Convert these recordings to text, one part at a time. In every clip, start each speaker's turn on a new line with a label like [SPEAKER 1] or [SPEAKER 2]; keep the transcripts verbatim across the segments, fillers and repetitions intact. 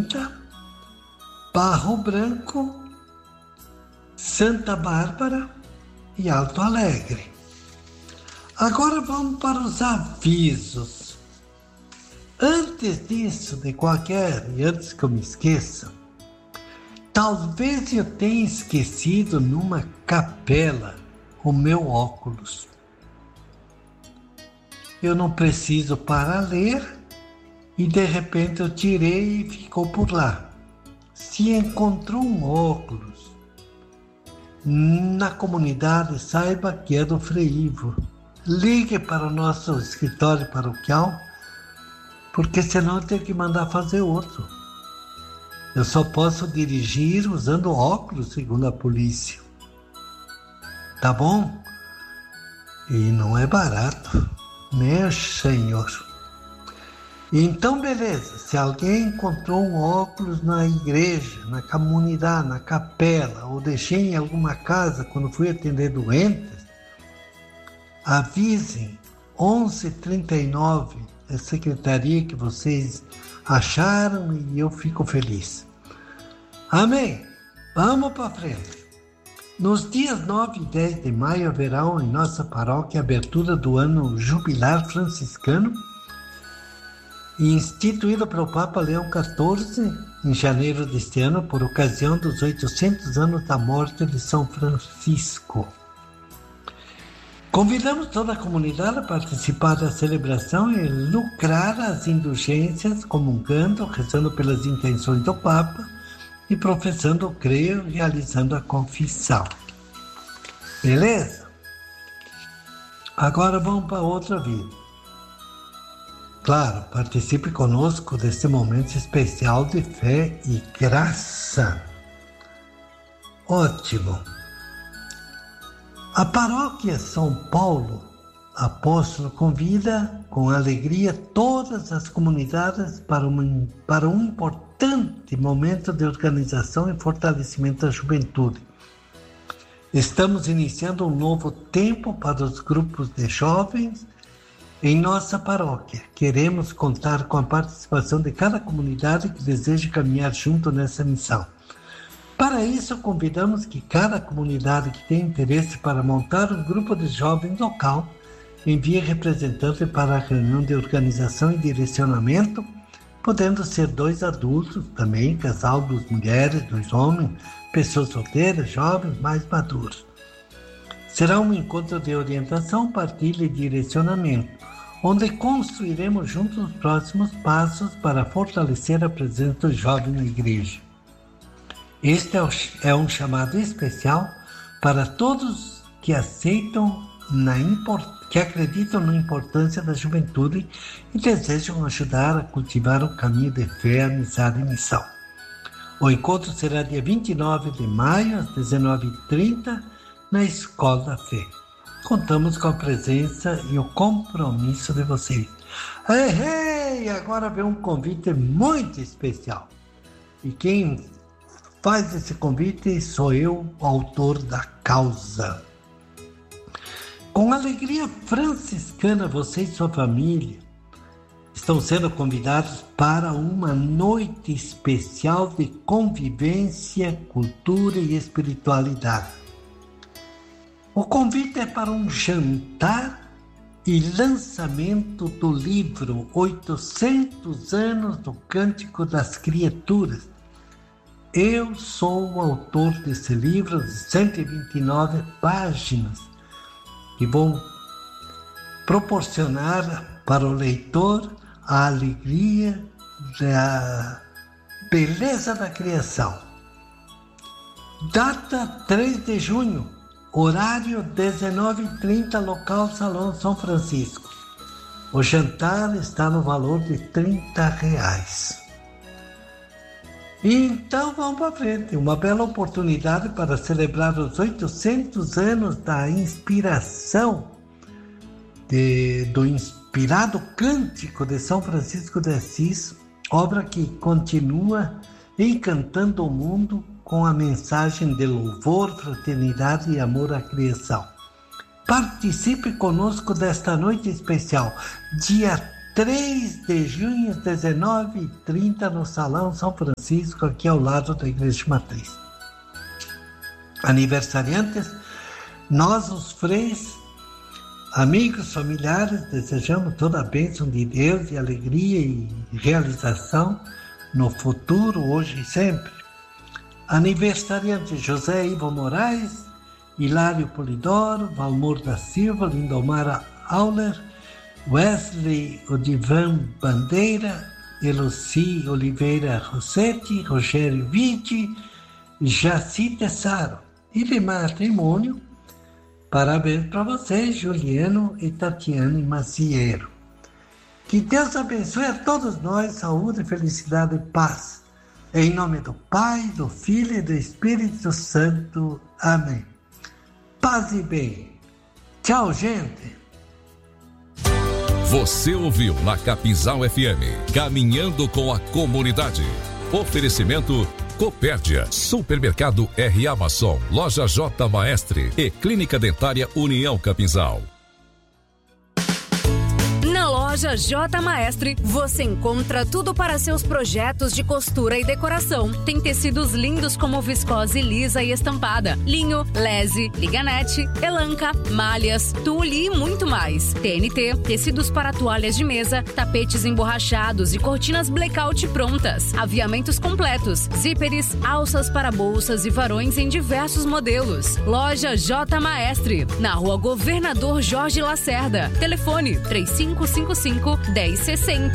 [SPEAKER 1] Quinta, Barro Branco, Santa Bárbara e Alto Alegre. Agora vamos para os avisos. Antes disso, de qualquer, e antes que eu me esqueça, talvez eu tenha esquecido numa capela o meu óculos. Eu não preciso para ler e de repente eu tirei e ficou por lá. Se encontrou um óculos na comunidade, saiba que é do Frei Ivo. Ligue para o nosso escritório paroquial, porque senão eu tenho que mandar fazer outro. Eu só posso dirigir usando óculos, segundo a polícia. Tá bom? E não é barato. Meu senhor. Então, beleza. Se alguém encontrou um óculos na igreja, na comunidade, na capela, ou deixei em alguma casa quando fui atender doentes, avisem onze trinta e nove, a secretaria que vocês acharam, e eu fico feliz. Amém? Vamos para frente. Nos dias nove e dez de maio haverá em nossa paróquia a abertura do ano jubilar franciscano, instituído pelo Papa Leão quatorze em janeiro deste ano, por ocasião dos oitocentos anos da morte de São Francisco. Convidamos toda a comunidade a participar da celebração e lucrar as indulgências, comungando, rezando pelas intenções do Papa e professando o creio, realizando a confissão. Beleza? Agora vamos para outra vida. Claro, participe conosco desse momento especial de fé e graça. Ótimo! A paróquia São Paulo Apóstolo convida com alegria todas as comunidades para, uma, para um importante momento de organização e fortalecimento da juventude. Estamos iniciando um novo tempo para os grupos de jovens em nossa paróquia. Queremos contar com a participação de cada comunidade que deseja caminhar junto nessa missão. Para isso, convidamos que cada comunidade que tem interesse para montar um grupo de jovens local envie representante para a reunião de organização e direcionamento, podendo ser dois adultos também, casal, duas mulheres, dois homens, pessoas solteiras, jovens, mais maduros. Será um encontro de orientação, partilha e direcionamento, onde construiremos juntos os próximos passos para fortalecer a presença dos jovens na igreja. Este é um chamado especial para todos que aceitam na import... que acreditam na importância da juventude e desejam ajudar a cultivar o caminho de fé, amizade e missão. O encontro será dia vinte e nove de maio, às dezenove e trinta, na Escola da Fé. Contamos com a presença e o compromisso de vocês. Ei, ei, agora vem um convite muito especial. E quem faz esse convite sou eu, o autor da causa. Com alegria franciscana, você e sua família estão sendo convidados para uma noite especial de convivência, cultura e espiritualidade. O convite é para um jantar e lançamento do livro oitocentos anos do Cântico das Criaturas. Eu sou o autor desse livro de cento e vinte e nove páginas, que vão proporcionar para o leitor a alegria da beleza da criação. Data três de junho, horário dezenove e trinta, local Salão São Francisco. O jantar está no valor de trinta reais. Então vamos para frente, uma bela oportunidade para celebrar os oitocentos anos da inspiração, de, do inspirado Cântico de São Francisco de Assis, obra que continua encantando o mundo com a mensagem de louvor, fraternidade e amor à criação. Participe conosco desta noite especial, dia três de junho, às dezenove e trinta, no Salão São Francisco, aqui ao lado da Igreja Matriz. Aniversariantes, nós, os freis, amigos, familiares, desejamos toda a bênção de Deus e alegria e realização no futuro, hoje e sempre. Aniversariantes, José Ivo Moraes, Hilário Polidoro, Valmor da Silva, Lindomara Auler, Wesley Odivan Bandeira, Eloci Oliveira Rossetti, Rogério Vite, Jaci Tessaro. E de matrimônio, parabéns para vocês, Juliano e Tatiane Macieiro. Que Deus abençoe a todos nós, saúde, felicidade e paz. Em nome do Pai, do Filho e do Espírito Santo. Amém. Paz e bem. Tchau, gente.
[SPEAKER 2] Você ouviu na Capinzal F M, Caminhando com a Comunidade. Oferecimento Copérdia, Supermercado R. Amazon, Loja J. Maestre e Clínica Dentária União Capinzal.
[SPEAKER 3] Na Loja J. Maestre, você encontra tudo para seus projetos de costura e decoração. Tem tecidos lindos como viscose lisa e estampada, linho, lese, liganete, elanca, malhas, tule e muito mais. T N T, tecidos para toalhas de mesa, tapetes emborrachados e cortinas blackout prontas. Aviamentos completos, zíperes, alças para bolsas e varões em diversos modelos. Loja J. Maestre, na Rua Governador Jorge Lacerda. Telefone três cinco cinco cinco, um zero seis zero.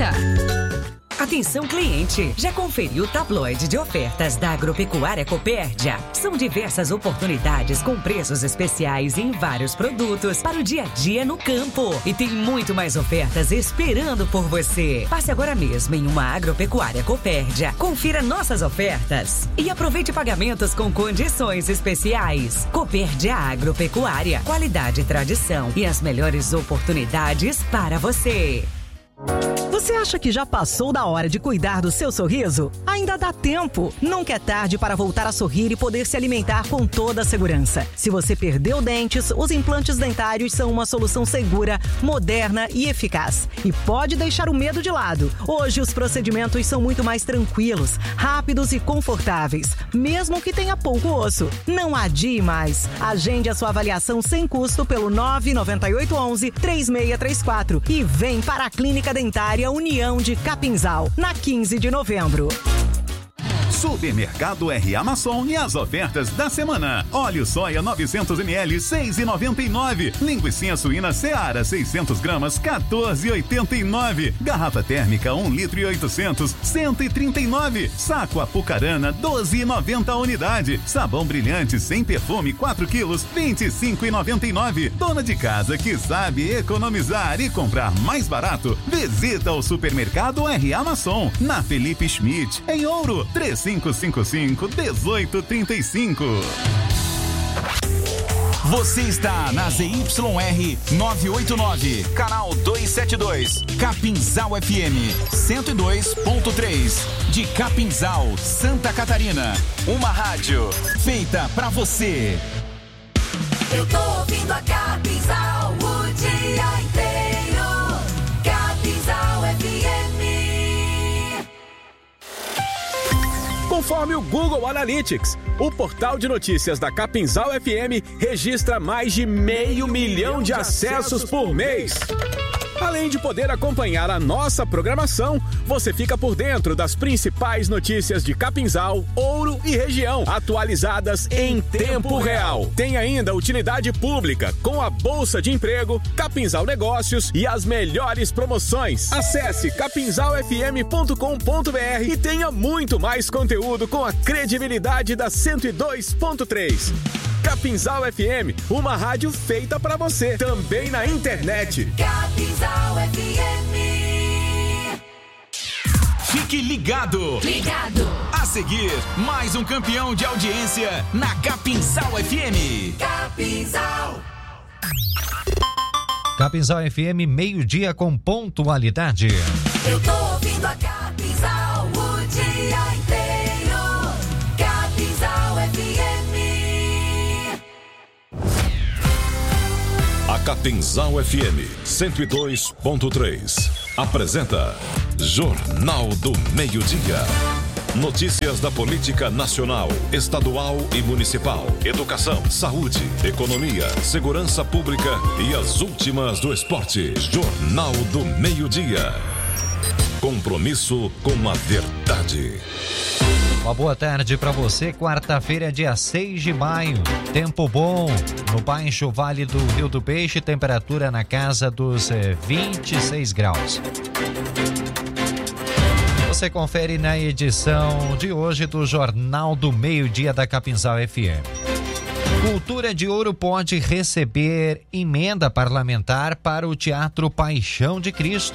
[SPEAKER 4] Atenção cliente, já conferiu o tabloide de ofertas da Agropecuária Copérdia? São diversas oportunidades com preços especiais em vários produtos para o dia a dia no campo. E tem muito mais ofertas esperando por você. Passe agora mesmo em uma Agropecuária Copérdia, confira nossas ofertas e aproveite pagamentos com condições especiais. Copérdia Agropecuária, qualidade e tradição e as melhores oportunidades para você.
[SPEAKER 5] Você acha que já passou da hora de cuidar do seu sorriso? Ainda dá tempo! Nunca é tarde para voltar a sorrir e poder se alimentar com toda a segurança. Se você perdeu dentes, os implantes dentários são uma solução segura, moderna e eficaz. E pode deixar o medo de lado. Hoje os procedimentos são muito mais tranquilos, rápidos e confortáveis, mesmo que tenha pouco osso. Não adie mais. Agende a sua avaliação sem custo pelo nove nove oito um um, três seis três quatro e vem para a Clínica Dentária União de Capinzal, na quinze de novembro.
[SPEAKER 6] Supermercado R. Amazon e as ofertas da semana. Óleo soia novecentos mililitros, seis reais e noventa e nove centavos. Linguiça suína Seara, seiscentos gramas, quatorze reais e oitenta e nove centavos. Garrafa térmica um litro e oitocentos, cento e trinta e nove centavos. Saco Apucarana, doze reais e noventa centavos a unidade. Sabão brilhante sem perfume, quatro quilos, vinte e cinco reais e noventa e nove centavos. Dona de casa que sabe economizar e comprar mais barato, visita o Supermercado R. Amazon, na Felipe Schmidt, em Ouro, três cinco cinco cinco, um oito três cinco.
[SPEAKER 7] Você está na Z Y R novecentos e oitenta e nove, canal duzentos e setenta e dois, Capinzal F M cento e dois ponto três, de Capinzal, Santa Catarina. Uma rádio feita pra você.
[SPEAKER 8] Eu tô ouvindo a Capinzal o dia inteiro. Capinzal F M.
[SPEAKER 9] Conforme o Google Analytics, o portal de notícias da Capinzal F M registra mais de meio milhão de acessos por mês. Além de poder acompanhar a nossa programação, você fica por dentro das principais notícias de Capinzal, Ouro e região, atualizadas em tempo real. Tem ainda utilidade pública, com a Bolsa de Emprego, Capinzal Negócios e as melhores promoções. Acesse capinzal f m ponto com ponto b r e tenha muito mais conteúdo com a credibilidade da cento e dois ponto três. Capinzal F M, uma rádio feita pra você, também na internet.
[SPEAKER 8] Capinzal F M.
[SPEAKER 7] Fique ligado.
[SPEAKER 8] Ligado.
[SPEAKER 7] A seguir, mais um campeão de audiência na Capinzal F M.
[SPEAKER 8] Capinzal.
[SPEAKER 10] Capinzal F M, meio-dia com pontualidade.
[SPEAKER 8] Eu tô ouvindo a Capinzal o dia inteiro. Capinzal F M.
[SPEAKER 2] A Capinzal F M cento e dois ponto três apresenta Jornal do Meio-Dia. Notícias da política nacional, estadual e municipal, educação, saúde, economia, segurança pública e as últimas do esporte. Jornal do Meio-Dia. Compromisso com a verdade.
[SPEAKER 10] Uma boa tarde para você, quarta-feira, dia seis de maio. Tempo bom no Baixo Vale do Rio do Peixe, temperatura na casa dos eh, vinte e seis graus. Você confere na edição de hoje do Jornal do Meio-Dia da Capinzal F M. Cultura de Ouro pode receber emenda parlamentar para o Teatro Paixão de Cristo.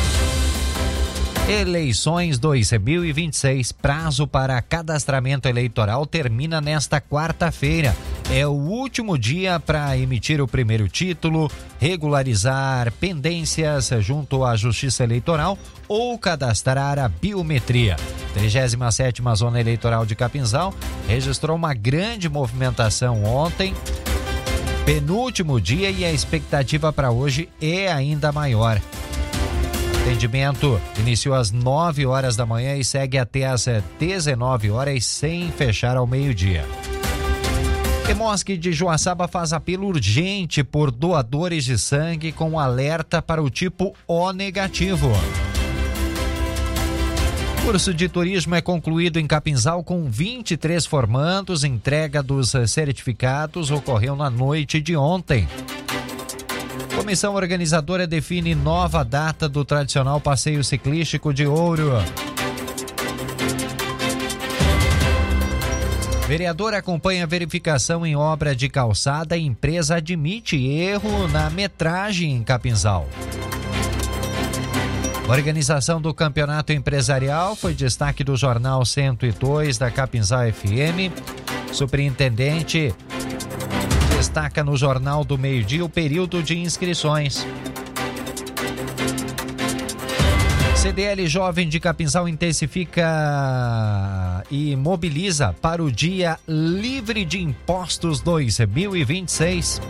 [SPEAKER 10] Eleições dois mil e vinte e seis, prazo para cadastramento eleitoral termina nesta quarta-feira. É o último dia para emitir o primeiro título, regularizar pendências junto à Justiça Eleitoral ou cadastrar a biometria. trigésima sétima Zona Eleitoral de Capinzal registrou uma grande movimentação ontem, penúltimo dia, e a expectativa para hoje é ainda maior. O atendimento iniciou às nove horas da manhã e segue até às dezenove horas sem fechar ao meio-dia. Hemosc de Joaçaba faz apelo urgente por doadores de sangue com alerta para o tipo O negativo. Curso de turismo é concluído em Capinzal com vinte e três formandos. Entrega dos certificados ocorreu na noite de ontem. Comissão organizadora define nova data do tradicional passeio ciclístico de Ouro. Vereador acompanha verificação em obra de calçada e empresa admite erro na metragem em Capinzal. Organização do campeonato empresarial foi destaque do Jornal cento e dois da Capinzal F M. Superintendente destaca no Jornal do Meio-Dia o período de inscrições. C D L Jovem de Capinzal intensifica e mobiliza para o Dia Livre de Impostos dois mil e vinte e seis.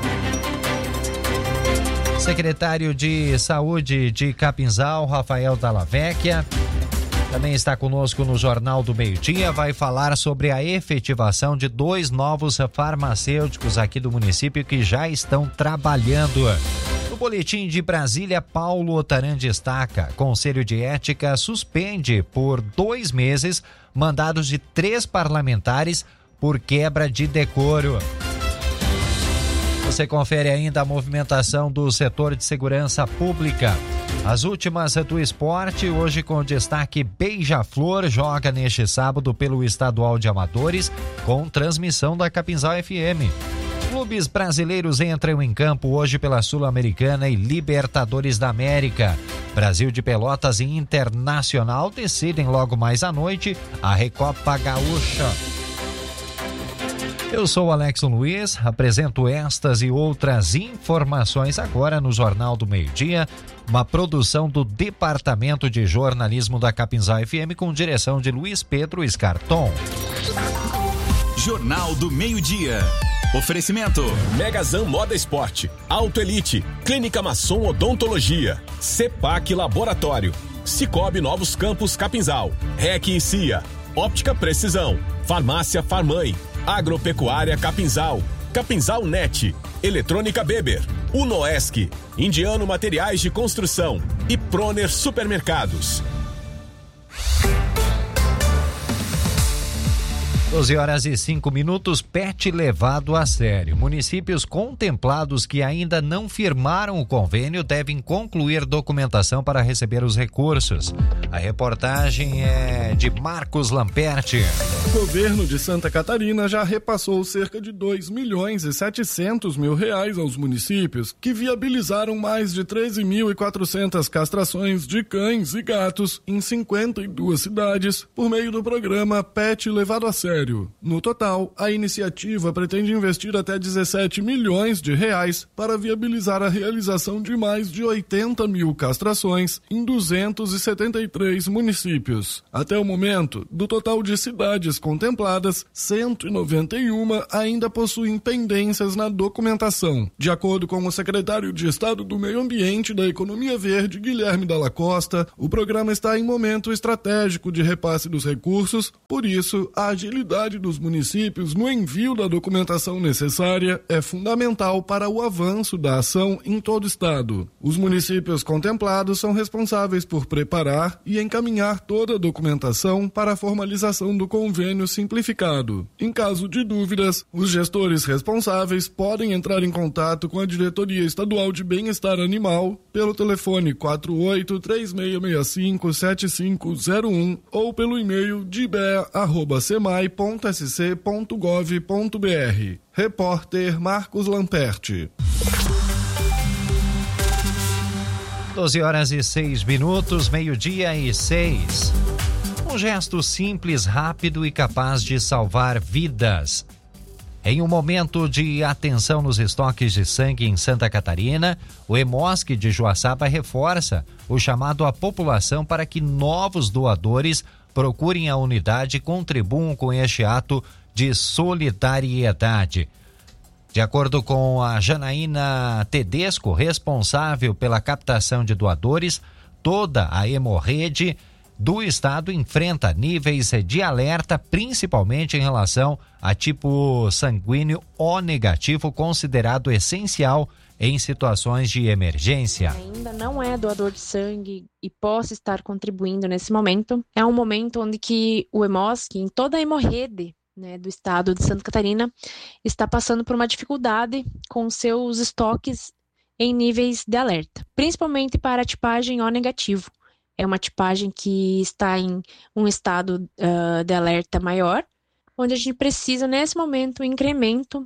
[SPEAKER 10] Secretário de Saúde de Capinzal, Rafael Dallavecchia, também está conosco no Jornal do Meio-Dia, vai falar sobre a efetivação de dois novos farmacêuticos aqui do município que já estão trabalhando. No boletim de Brasília, Paulo Otaran destaca: Conselho de Ética suspende por dois meses mandados de três parlamentares por quebra de decoro. Você confere ainda a movimentação do setor de segurança pública. As últimas do esporte, hoje com destaque: Beija-Flor joga neste sábado pelo Estadual de Amadores, com transmissão da Capinzal F M. Clubes brasileiros entram em campo hoje pela Sul-Americana e Libertadores da América. Brasil de Pelotas e Internacional decidem logo mais à noite a Recopa Gaúcha. Eu sou o Alex Luiz, apresento estas e outras informações agora no Jornal do Meio-Dia, uma produção do Departamento de Jornalismo da Capinzal F M com direção de Luiz Pedro Escarton.
[SPEAKER 7] Jornal do Meio-Dia. Oferecimento:
[SPEAKER 9] Megazan Moda Esporte, Auto Elite, Clínica Masson Odontologia, Cepac Laboratório, Cicobi Novos Campos Capinzal, R E C e C I A, Óptica Precisão, Farmácia Farmãe, Agropecuária Capinzal, Capinzal Net, Eletrônica Beber, Unoesc, Indiano Materiais de Construção e Proner Supermercados.
[SPEAKER 10] doze horas e cinco minutos, Pet levado a sério. Municípios contemplados que ainda não firmaram o convênio devem concluir documentação para receber os recursos. A reportagem é de Marcos Lamperti.
[SPEAKER 11] O governo de Santa Catarina já repassou cerca de dois milhões e setecentos mil reais aos municípios, que viabilizaram mais de treze mil e quatrocentas castrações de cães e gatos em cinquenta e duas cidades por meio do programa Pet levado a sério. Ministério. No total, a iniciativa pretende investir até dezessete milhões de reais para viabilizar a realização de mais de oitenta mil castrações em duzentos e setenta e três municípios. Até o momento, do total de cidades contempladas, cento e noventa e uma ainda possuem pendências na documentação. De acordo com o secretário de Estado do Meio Ambiente e da Economia Verde, Guilherme Dalla Costa, o programa está em momento estratégico de repasse dos recursos, por isso, a agilidade dos municípios no envio da documentação necessária é fundamental para o avanço da ação em todo o estado. Os municípios contemplados são responsáveis por preparar e encaminhar toda a documentação para a formalização do convênio simplificado. Em caso de dúvidas, os gestores responsáveis podem entrar em contato com a Diretoria Estadual de Bem-Estar Animal pelo telefone quatro oito três seis seis cinco sete cinco zero um ou pelo e-mail dibea arroba semai ponto s c ponto gov ponto b r. Repórter Marcos Lamperti.
[SPEAKER 10] doze horas e seis minutos, meio-dia e seis. Um gesto simples, rápido e capaz de salvar vidas. Em um momento de atenção nos estoques de sangue em Santa Catarina, o Hemosc de Joaçaba reforça o chamado à população para que novos doadores procurem a unidade e contribuam com este ato de solidariedade. De acordo com a Janaína Tedesco, responsável pela captação de doadores, toda a hemorrede do estado enfrenta níveis de alerta, principalmente em relação a tipo sanguíneo O negativo, considerado essencial em situações de emergência.
[SPEAKER 12] Ainda não é doador de sangue e possa estar contribuindo nesse momento. É um momento onde que o Hemosc, em toda a hemorrede, né, do estado de Santa Catarina, está passando por uma dificuldade com seus estoques em níveis de alerta, principalmente para a tipagem O negativo. É uma tipagem que está em um estado uh, de alerta maior, onde a gente precisa, nesse momento, um incremento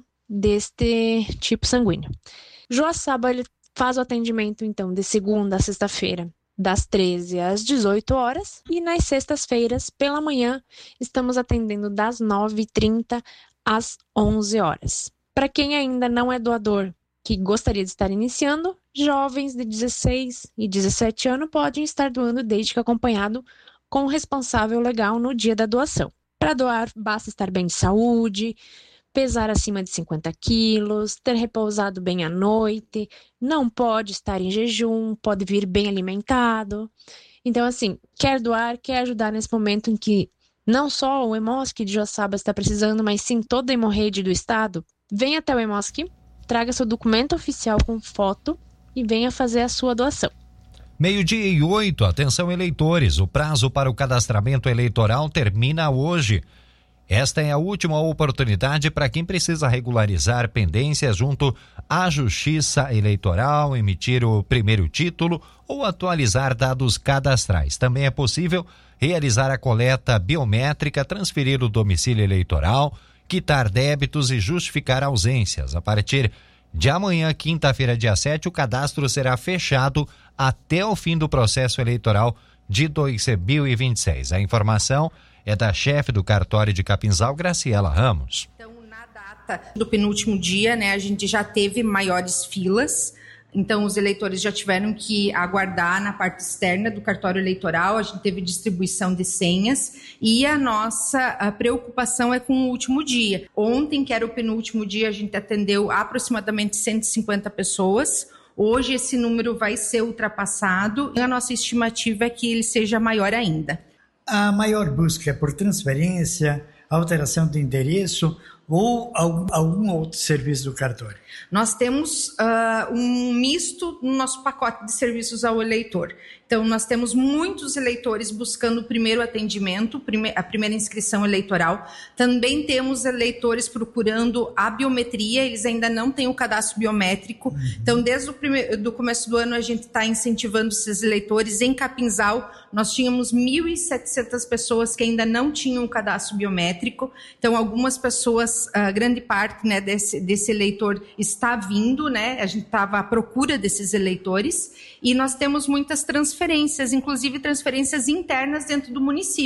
[SPEAKER 12] deste tipo sanguíneo. Joaçaba, ele faz o atendimento, então, de segunda a sexta-feira, das treze às dezoito horas, e nas sextas-feiras, pela manhã, estamos atendendo das nove e trinta às onze horas. Para quem ainda não é doador, que gostaria de estar iniciando, jovens de dezesseis e dezessete anos podem estar doando desde que acompanhado com o responsável legal no dia da doação. Para doar, basta estar bem de saúde, pesar acima de cinquenta quilos, ter repousado bem à noite, não pode estar em jejum, pode vir bem alimentado. Então, assim, quer doar, quer ajudar nesse momento em que não só o Hemosc de Joaçaba está precisando, mas sim toda a hemorrede do estado, venha até o Hemosc, traga seu documento oficial com foto e venha fazer a sua doação.
[SPEAKER 10] Meio-dia e oito, atenção eleitores, o prazo para o cadastramento eleitoral termina hoje. Esta é a última oportunidade para quem precisa regularizar pendências junto à Justiça Eleitoral, emitir o primeiro título ou atualizar dados cadastrais. Também é possível realizar a coleta biométrica, transferir o domicílio eleitoral, quitar débitos e justificar ausências. A partir de amanhã, quinta-feira, dia sete, o cadastro será fechado até o fim do processo eleitoral de dois mil e vinte e seis. A informação é da chefe do cartório de Capinzal, Graciela Ramos.
[SPEAKER 13] Então, na data do penúltimo dia, né, a gente já teve maiores filas. Então, os eleitores já tiveram que aguardar na parte externa do cartório eleitoral, a gente teve distribuição de senhas e a nossa a preocupação é com o último dia. Ontem, que era o penúltimo dia, a gente atendeu aproximadamente cento e cinquenta pessoas. Hoje, esse número vai ser ultrapassado e a nossa estimativa é que ele seja maior ainda.
[SPEAKER 14] A maior busca é por transferência, alteração de endereço ou algum, algum outro serviço do cartório?
[SPEAKER 13] Nós temos uh, um misto no nosso pacote de serviços ao eleitor. Então, nós temos muitos eleitores buscando o primeiro atendimento, a primeira inscrição eleitoral. Também temos eleitores procurando a biometria, eles ainda não têm o cadastro biométrico. Uhum. Então, desde o primeiro, do começo do ano, a gente está incentivando esses eleitores. Em Capinzal, nós tínhamos mil e setecentas pessoas que ainda não tinham o cadastro biométrico. Então, algumas pessoas, a grande parte, né, desse, desse eleitor está vindo, né? A gente estava à procura desses eleitores. E nós temos muitas transferências, inclusive transferências internas dentro do município.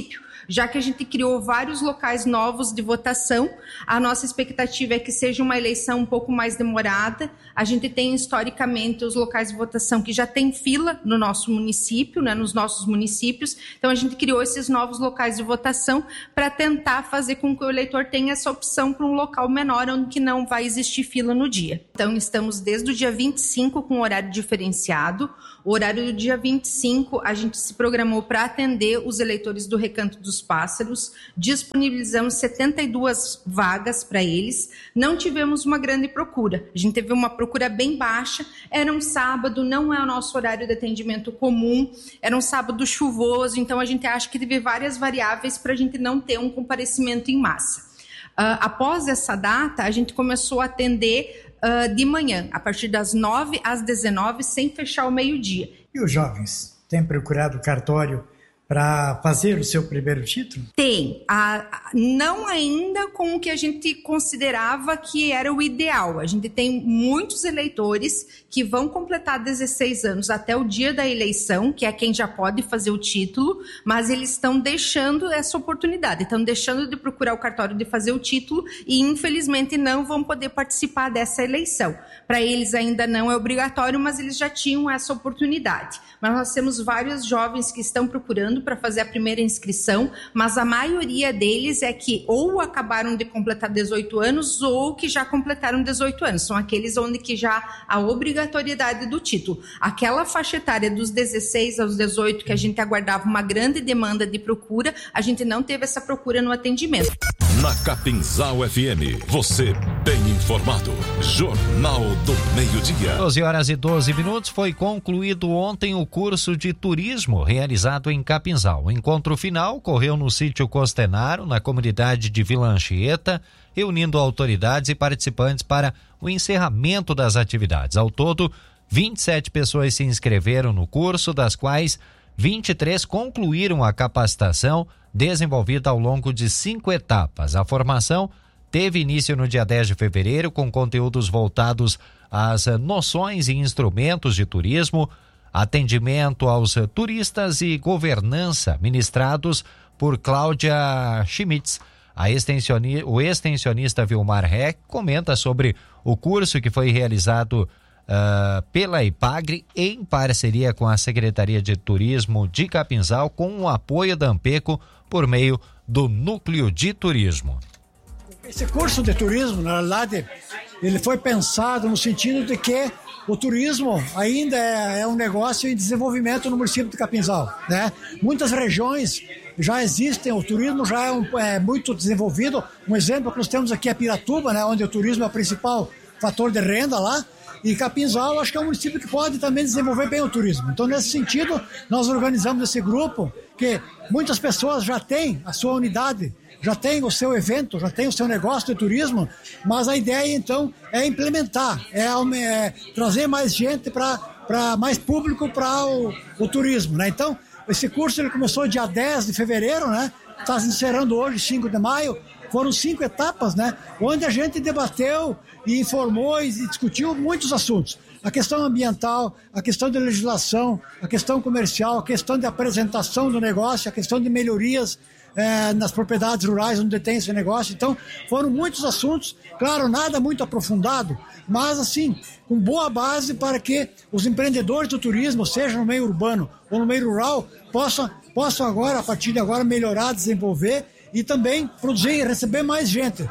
[SPEAKER 13] já que a gente criou vários locais novos de votação. A nossa expectativa é que seja uma eleição um pouco mais demorada. A gente tem historicamente os locais de votação que já tem fila no nosso município, né, nos nossos municípios. Então a gente criou esses novos locais de votação para tentar fazer com que o eleitor tenha essa opção para um local menor onde que não vai existir fila no dia. Então estamos desde o dia vinte e cinco com horário diferenciado. O horário do dia vinte e cinco a gente se programou para atender os eleitores do Recanto dos Pássaros. Disponibilizamos setenta e duas vagas para eles. Não tivemos uma grande procura. A gente teve uma procura bem baixa. Era um sábado, não é o nosso horário de atendimento comum. Era um sábado chuvoso, então a gente acha que teve várias variáveis para a gente não ter um comparecimento em massa. Uh, após essa data, a gente começou a atender uh, de manhã, a partir das nove às dezenove, sem fechar o meio-dia.
[SPEAKER 14] E os jovens têm procurado o cartório para fazer o seu primeiro título?
[SPEAKER 13] Tem. A, não ainda com o que a gente considerava que era o ideal. A gente tem muitos eleitores que vão completar dezesseis anos até o dia da eleição, que é quem já pode fazer o título, mas eles estão deixando essa oportunidade, estão deixando de procurar o cartório de fazer o título e, infelizmente, não vão poder participar dessa eleição. Para eles ainda não é obrigatório, mas eles já tinham essa oportunidade. Mas nós temos vários jovens que estão procurando para fazer a primeira inscrição, mas a maioria deles é que ou acabaram de completar dezoito anos ou que já completaram dezoito anos. São aqueles onde que já há obrigatoriedade do título. Aquela faixa etária dos dezesseis aos dezoito, que a gente aguardava uma grande demanda de procura, a gente não teve essa procura no atendimento.
[SPEAKER 2] Na Capinzal F M, você bem informado. Jornal do Meio-Dia.
[SPEAKER 10] doze horas e doze minutos, foi concluído ontem o curso de turismo realizado em Capinzal. O encontro final ocorreu no sítio Costenaro, na comunidade de Vila Anchieta, reunindo autoridades e participantes para o encerramento das atividades. Ao todo, vinte e sete pessoas se inscreveram no curso, das quais vinte e três concluíram a capacitação desenvolvida ao longo de cinco etapas. A formação teve início no dia dez de fevereiro, com conteúdos voltados às noções e instrumentos de turismo, atendimento aos turistas e governança, ministrados por Cláudia Schmitz. A extensioni... O extensionista Vilmar Reck comenta sobre o curso que foi realizado uh, pela IPAGRE em parceria com a Secretaria de Turismo de Capinzal, com o apoio da Ampeco por meio do Núcleo de Turismo.
[SPEAKER 15] Esse curso de turismo, na realidade, ele foi pensado no sentido de que o turismo ainda é, é um negócio em desenvolvimento no município de Capinzal, né? Muitas regiões já existem, o turismo já é, um, é muito desenvolvido. Um exemplo que nós temos aqui é Piratuba, né? Onde o turismo é o principal fator de renda lá. E Capinzal, acho que é um município que pode também desenvolver bem o turismo. Então, nesse sentido, nós organizamos esse grupo, que muitas pessoas já têm a sua unidade, já tem o seu evento, já tem o seu negócio de turismo, mas a ideia, então, é implementar, é, é trazer mais gente, para mais público para o, o turismo, né? Então, esse curso ele começou dia dez de fevereiro, né? Está se encerrando hoje, cinco de maio. Foram cinco etapas, né? Onde a gente debateu e informou e discutiu muitos assuntos. A questão ambiental, a questão de legislação, a questão comercial, a questão de apresentação do negócio, a questão de melhorias eh, nas propriedades rurais onde tem esse negócio. Então, foram muitos assuntos, claro, nada muito aprofundado, mas assim, com boa base para que os empreendedores do turismo, seja no meio urbano ou no meio rural, possam, possam agora, a partir de agora, melhorar, desenvolver e também produzir e receber mais gente.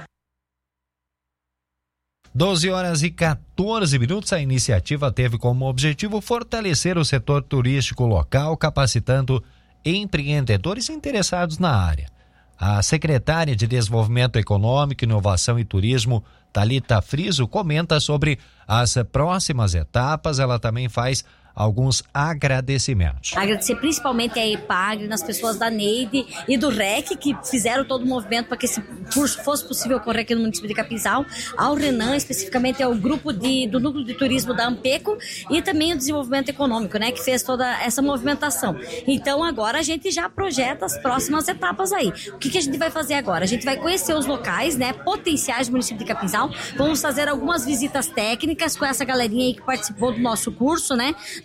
[SPEAKER 10] doze horas e quatorze minutos, a iniciativa teve como objetivo fortalecer o setor turístico local, capacitando empreendedores interessados na área. A secretária de Desenvolvimento Econômico, Inovação e Turismo, Thalita Friso, comenta sobre as próximas etapas. Ela também faz alguns agradecimentos.
[SPEAKER 16] Agradecer principalmente a EPAGRE, nas pessoas da Neide e do R E C, que fizeram todo o movimento para que esse curso fosse possível ocorrer aqui no município de Capinzal, ao Renan, especificamente ao grupo de, do Núcleo de Turismo da Ampeco e também o Desenvolvimento Econômico, né, que fez toda essa movimentação. Então agora a gente já projeta as próximas etapas aí. O que, que a gente vai fazer agora? A gente vai conhecer os locais, né, potenciais do município de Capinzal, vamos fazer algumas visitas técnicas com essa galerinha aí que participou do nosso curso, né.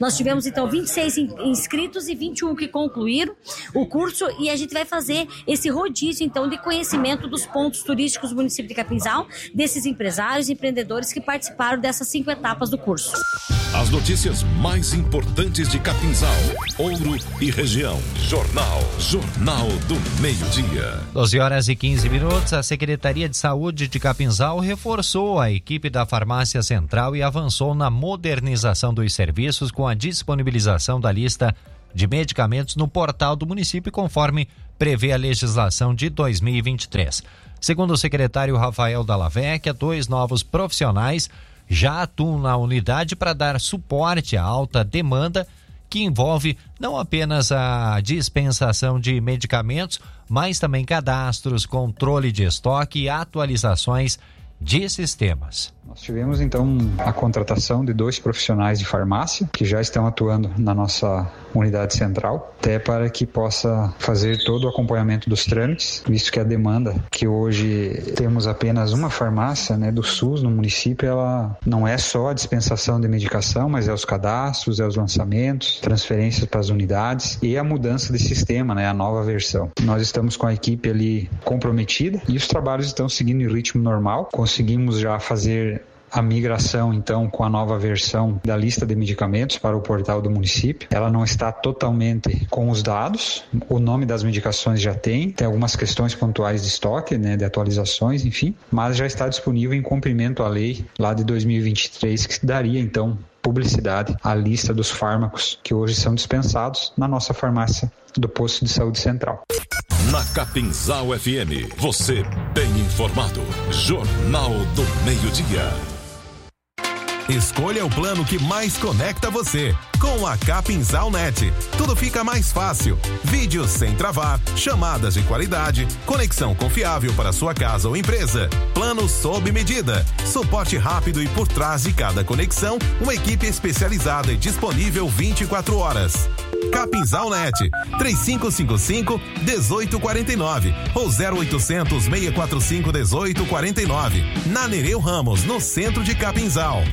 [SPEAKER 16] Nós tivemos então vinte e seis inscritos e vinte e um que concluíram o curso, e a gente vai fazer esse rodízio então de conhecimento dos pontos turísticos do município de Capinzal, desses empresários e empreendedores que participaram dessas cinco etapas do curso.
[SPEAKER 2] As notícias mais importantes de Capinzal, Ouro e região. Jornal. Jornal do Meio-Dia.
[SPEAKER 10] doze horas e quinze minutos. A Secretaria de Saúde de Capinzal reforçou a equipe da Farmácia Central e avançou na modernização dos serviços com a disponibilização da lista de medicamentos no portal do município, conforme prevê a legislação de dois mil e vinte e três. Segundo o secretário Rafael Dallavecchia, dois novos profissionais já atuam na unidade para dar suporte à alta demanda, que envolve não apenas a dispensação de medicamentos, mas também cadastros, controle de estoque e atualizações de sistemas.
[SPEAKER 17] Nós tivemos então a contratação de dois profissionais de farmácia que já estão atuando na nossa unidade central, até para que possa fazer todo o acompanhamento dos trâmites, visto que a demanda que hoje temos apenas uma farmácia, né, do SUS no município, ela não é só a dispensação de medicação, mas é os cadastros, é os lançamentos, transferências para as unidades e a mudança de sistema, né, a nova versão. Nós estamos com a equipe ali comprometida e os trabalhos estão seguindo em ritmo normal. Conseguimos já fazer a migração, então, com a nova versão da lista de medicamentos para o portal do município. Ela não está totalmente com os dados, o nome das medicações já tem, tem algumas questões pontuais de estoque, né, de atualizações, enfim, mas já está disponível em cumprimento à lei lá de dois mil e vinte e três, que daria, então, publicidade à lista dos fármacos que hoje são dispensados na nossa farmácia do Posto de Saúde Central.
[SPEAKER 2] Na Capinzal F M, você bem informado. Jornal do Meio-Dia.
[SPEAKER 18] Escolha o plano que mais conecta você. Com a Capinzal Net, tudo fica mais fácil. Vídeos sem travar, chamadas de qualidade, conexão confiável para sua casa ou empresa. Plano sob medida, suporte rápido e por trás de cada conexão, uma equipe especializada e disponível vinte e quatro horas. Capinzal Net, três cinco cinco cinco, um oito quatro nove ou zero oitocentos, seiscentos e quarenta e cinco, dezoito quarenta e nove. Na Nereu Ramos, no centro de Capinzal.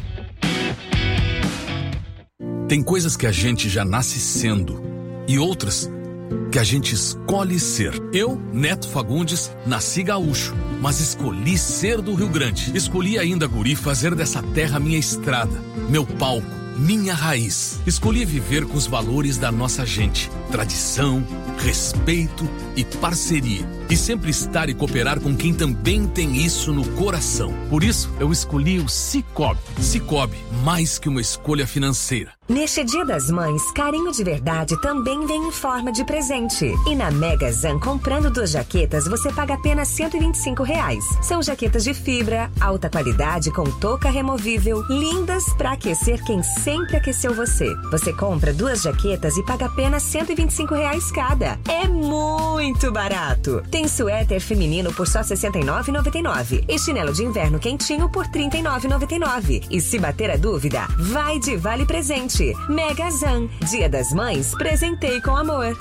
[SPEAKER 19] Tem coisas que a gente já nasce sendo e outras que a gente escolhe ser. Eu, Neto Fagundes, nasci gaúcho, mas escolhi ser do Rio Grande. Escolhi ainda, guri, fazer dessa terra minha estrada, meu palco, minha raiz. Escolhi viver com os valores da nossa gente, tradição, respeito e parceria. E sempre estar e cooperar com quem também tem isso no coração. Por isso, eu escolhi o Cicobi. Cicobi, mais que uma escolha financeira.
[SPEAKER 20] Neste Dia das Mães, carinho de verdade também vem em forma de presente. E na Mega Zan, comprando duas jaquetas, você paga apenas cento e vinte e cinco reais. São jaquetas de fibra, alta qualidade, com touca removível, lindas para aquecer quem sempre aqueceu você. Você compra duas jaquetas e paga apenas cento e vinte e cinco reais cada. É muito barato. Tem suéter feminino por só sessenta e nove reais e noventa e nove centavos e chinelo de inverno quentinho por trinta e nove reais e noventa e nove centavos. E se bater a dúvida, vai de vale presente. Mega Zan, Dia das Mães, presentei com amor.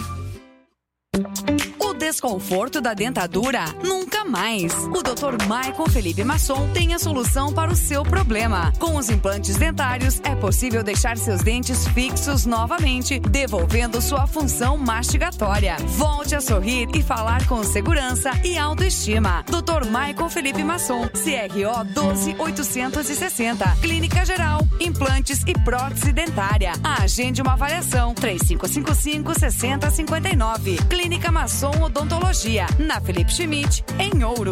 [SPEAKER 3] O desconforto da dentadura nunca mais. O doutor Michael Felipe Masson tem a solução para o seu problema. Com os implantes dentários é possível deixar seus dentes fixos novamente, devolvendo sua função mastigatória. Volte a sorrir e falar com segurança e autoestima. doutor Michael Felipe Masson, C R O doze mil oitocentos e sessenta. Clínica Geral, implantes e prótese dentária. Agende uma avaliação. três cinco cinco cinco, seis zero cinco nove. Clínica Masson Odontologia, na Felipe Schmidt, em Ouro.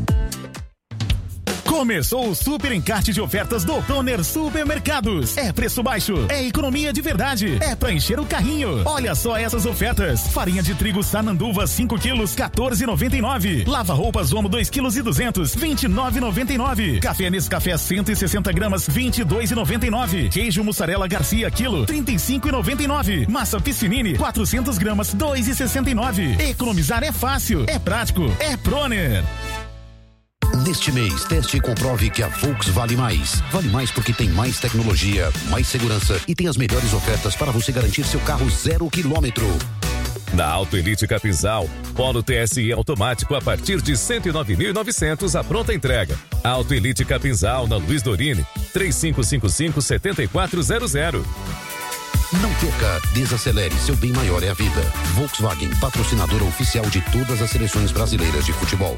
[SPEAKER 21] Começou o super encarte de ofertas do Toner Supermercados. É preço baixo, é economia de verdade, é pra encher o carrinho. Olha só essas ofertas: farinha de trigo Sananduva cinco quilos, quatorze reais e noventa e nove centavos. Lava roupas Omo dois quilos e duzentos, vinte e nove reais e noventa e nove centavos. Café Nescafé cento e sessenta gramas, vinte e dois reais e noventa e nove centavos. Queijo mussarela Garcia quilo, trinta e cinco reais e noventa e nove centavos. Massa Piscinini quatrocentas gramas, dois reais e sessenta e nove centavos. Economizar é fácil, é prático, é Proner.
[SPEAKER 22] Neste mês, teste e comprove que a Volks vale mais. Vale mais porque tem mais tecnologia, mais segurança e tem as melhores ofertas para você garantir seu carro zero quilômetro.
[SPEAKER 2] Na Auto Elite Capinzal, Polo T S I automático a partir de cento e nove mil e novecentos a pronta entrega. Auto Elite Capinzal, na Luiz Dorini, três cinco cinco cinco, sete quatro zero zero.
[SPEAKER 22] Não perca, desacelere, seu bem maior é a vida. Volkswagen, patrocinadora oficial de todas as seleções brasileiras de futebol.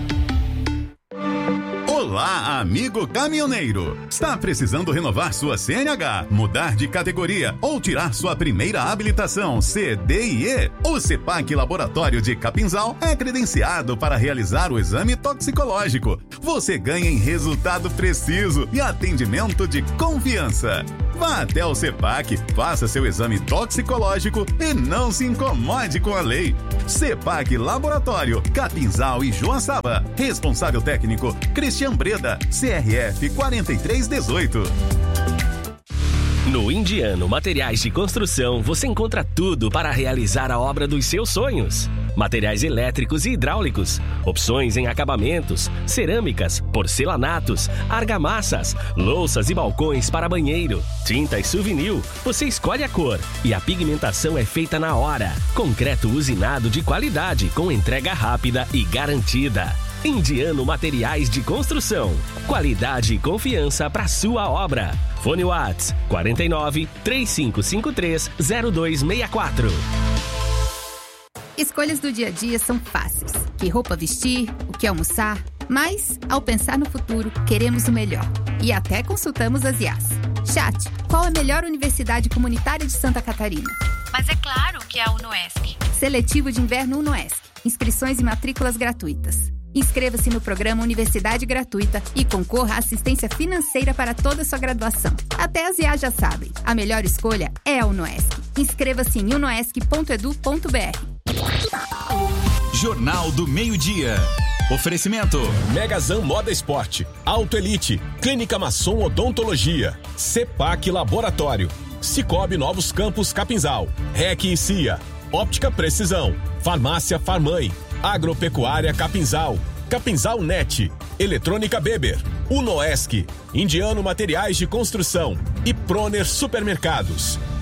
[SPEAKER 6] Olá, amigo caminhoneiro! Está precisando renovar sua C N H, mudar de categoria ou tirar sua primeira habilitação C D I E? O CEPAC Laboratório de Capinzal é credenciado para realizar o exame toxicológico. Você ganha em resultado preciso e atendimento de confiança. Vá até o CEPAC, faça seu exame toxicológico e não se incomode com a lei. CEPAC Laboratório, Capinzal e Joaçaba. Responsável técnico, Cristian Breda, C R F quatro três um oito.
[SPEAKER 1] No Indiano Materiais de Construção, você encontra tudo para realizar a obra dos seus sonhos. Materiais elétricos e hidráulicos, opções em acabamentos, cerâmicas, porcelanatos, argamassas, louças e balcões para banheiro, tintas Suvinil. Você escolhe a cor e a pigmentação é feita na hora. Concreto usinado de qualidade com entrega rápida e garantida. Indiano Materiais de Construção. Qualidade e confiança para sua obra. Fone Whats quarenta e nove, três cinco cinco três, zero dois seis quatro.
[SPEAKER 4] Escolhas do dia a dia são fáceis. Que roupa vestir, o que almoçar. Mas, ao pensar no futuro, queremos o melhor. E até consultamos as I As. Chat, qual a melhor universidade comunitária de Santa Catarina?
[SPEAKER 23] Mas é claro que é a UnoESC.
[SPEAKER 4] Seletivo de Inverno UnoESC. Inscrições e matrículas gratuitas. Inscreva-se no programa Universidade Gratuita e concorra à assistência financeira para toda a sua graduação. Até as I A já sabem, a melhor escolha é a UnoESC. Inscreva-se em unoesc ponto edu ponto br.
[SPEAKER 7] Jornal do Meio-Dia. Oferecimento:
[SPEAKER 9] Megazan Moda Esporte, Auto Elite, Clínica Masson Odontologia, CEPAC Laboratório, Cicobi Novos Campos Capinzal, R E C e C I A, Óptica Precisão, Farmácia Farmãe, Agropecuária Capinzal, Capinzal Net, Eletrônica Beber, UnoESC, Indiano Materiais de Construção e Proner Supermercados.